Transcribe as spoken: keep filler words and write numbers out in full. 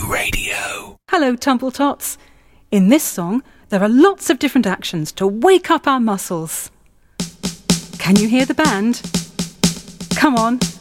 Radio. Hello, Tumbletots. In this song, there are lots of different actions to wake up our muscles. Can you hear the band? Come on,